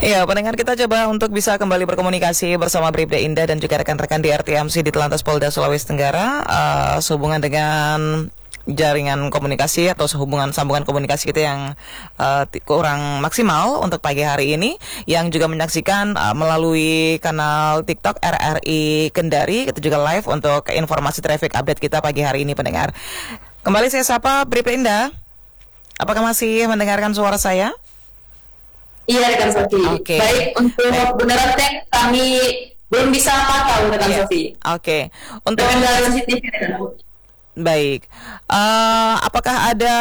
Iya, pendengar, kita coba untuk bisa kembali berkomunikasi bersama Bribda Indah dan juga rekan-rekan di RTMC di Telantas Polda Sulawesi Tenggara sehubungan dengan jaringan komunikasi atau sambungan komunikasi kita yang kurang maksimal untuk pagi hari ini, yang juga menyaksikan melalui kanal TikTok RRI Kendari. Kita juga live untuk informasi traffic update kita pagi hari ini, pendengar. Kembali saya sapa Bribda Indah. Apakah masih mendengarkan suara saya? Iya, rekan Sofi. Okay. Baik, untuk beneran tag kami belum bisa pantau, rekan Sofi. Oke. Untuk CCTV, rekan Sofi. Baik. Apakah ada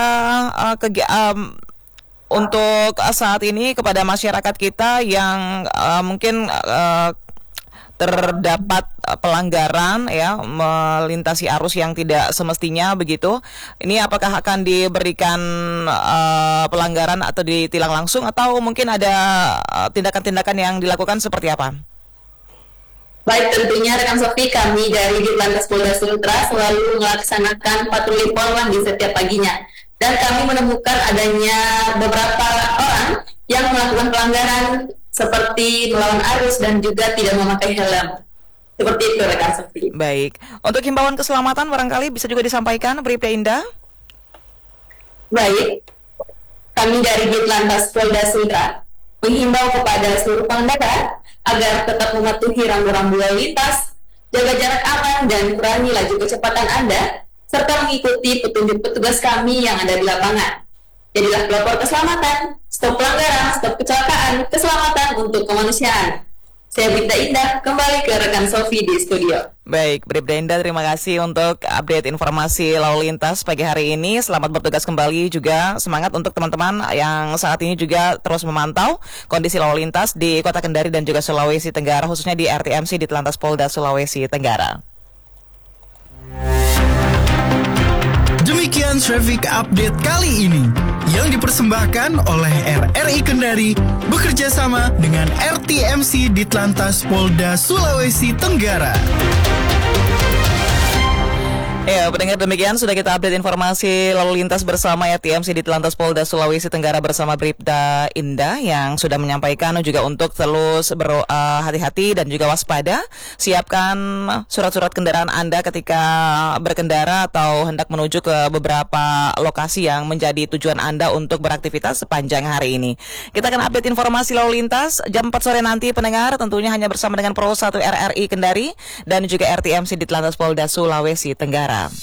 untuk saat ini kepada masyarakat kita yang mungkin terdapat pelanggaran ya, melintasi arus yang tidak semestinya begitu, ini apakah akan diberikan pelanggaran atau ditilang langsung, atau mungkin ada tindakan-tindakan yang dilakukan seperti apa? Baik, tentunya rekan Sofi, kami dari Ditlantas Polda Sultra selalu melaksanakan patroli polwan di setiap paginya, dan kami menemukan adanya beberapa orang yang melakukan pelanggaran seperti melawan arus dan juga tidak memakai helm. Seperti itu, rekan Sofi. Baik. Untuk himbauan keselamatan barangkali bisa juga disampaikan, Bribda Indah. Baik. Kami dari Ditlantas Polda Sultra menghimbau kepada seluruh pengendara agar tetap mematuhi rambu-rambu lalu lintas, jaga jarak aman dan kurangi laju kecepatan Anda, serta mengikuti petunjuk petugas kami yang ada di lapangan. Jadilah pelopor keselamatan, stop pelanggaran, stop kecelakaan, keselamatan untuk kemanusiaan. Saya Bribda Indah, kembali ke rekan Sofi di studio. Baik, Bribda Indah, terima kasih untuk update informasi lalu lintas pagi hari ini. Selamat bertugas kembali, juga semangat untuk teman-teman yang saat ini juga terus memantau kondisi lalu lintas di Kota Kendari dan juga Sulawesi Tenggara, khususnya di RTMC di Telantas Polda Sulawesi Tenggara. Demikian traffic update kali ini yang dipersembahkan oleh RRI Kendari bekerja sama dengan RTMC di Telantas Polda Sulawesi Tenggara. Ya, pendengar, demikian sudah kita update informasi lalu lintas bersama RTMC di Telantas Polda Sulawesi Tenggara bersama Bribda Indah yang sudah menyampaikan juga untuk terus hati-hati dan juga waspada. Siapkan surat-surat kendaraan Anda ketika berkendara atau hendak menuju ke beberapa lokasi yang menjadi tujuan Anda untuk beraktivitas sepanjang hari ini. Kita akan update informasi lalu lintas jam 4 sore nanti, pendengar, tentunya hanya bersama dengan Pro 1 RRI Kendari dan juga RTMC di Telantas Polda Sulawesi Tenggara.